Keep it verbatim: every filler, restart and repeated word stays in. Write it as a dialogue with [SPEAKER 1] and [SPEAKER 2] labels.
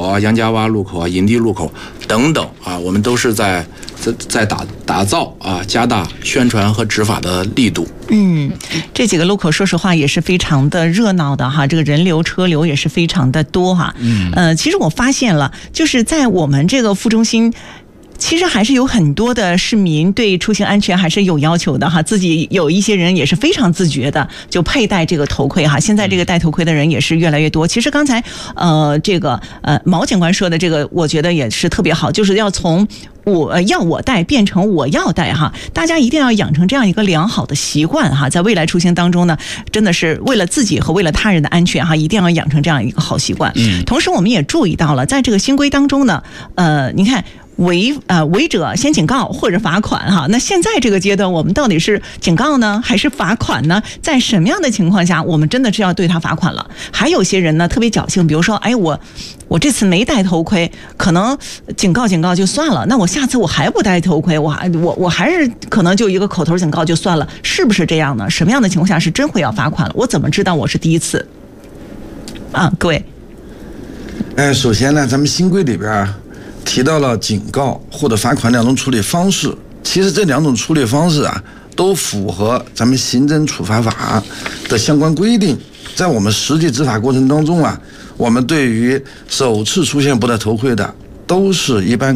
[SPEAKER 1] 啊、杨家洼路口啊、营地路口等等啊，我们都是在在在打打造啊，加大宣传和执法的力度。
[SPEAKER 2] 嗯，这几个路口说实话也是非常的热闹的哈，这个人流车流也是非常的多哈。嗯，呃，其实我发现了，就是在我们这个副中心。其实还是有很多的市民对出行安全还是有要求的哈，自己有一些人也是非常自觉的就佩戴这个头盔哈。现在这个戴头盔的人也是越来越多。其实刚才呃这个呃毛警官说的这个，我觉得也是特别好，就是要从我要我戴变成我要戴哈，大家一定要养成这样一个良好的习惯哈，在未来出行当中呢，真的是为了自己和为了他人的安全哈，一定要养成这样一个好习惯。嗯，同时我们也注意到了，在这个新规当中呢，呃，你看。违呃违者先警告或者罚款哈，那现在这个阶段我们到底是警告呢还是罚款呢？在什么样的情况下我们真的是要对他罚款了？还有些人呢特别侥幸，比如说哎我我这次没戴头盔，可能警告警告就算了，那我下次我还不戴头盔，我还我我还是可能就一个口头警告就算了，是不是这样呢？什么样的情况下是真会要罚款了？我怎么知道我是第一次？啊，各位，
[SPEAKER 3] 哎，首先呢，咱们新规里边提到了警告或者罚款两种处理方式，其实这两种处理方式啊，都符合咱们行政处罚法的相关规定。在我们实际执法过程当中啊，我们对于首次出现不戴头盔的，都是一般